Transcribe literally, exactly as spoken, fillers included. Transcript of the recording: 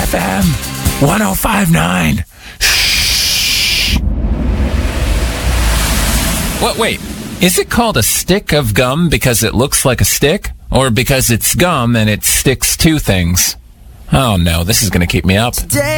F M one oh five point nine. Shh. What, wait, is it called a stick of gum because it looks like a stick? Or because it's gum and it sticks to things? Oh no, this is going to keep me up.